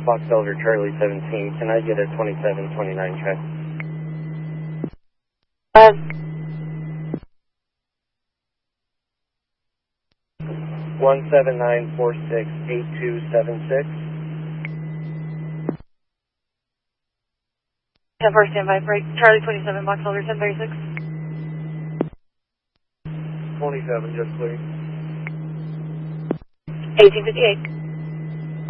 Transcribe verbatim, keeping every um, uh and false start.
Fox Delta Charlie seventeen. Can I get a twenty-seven twenty-nine check? Uh, one seven nine four six eight two seven six. ten four standby, break. Charlie twenty-seven, Fox Delta ten thirty-six. twenty-seven, just please. eighteen fifty-eight.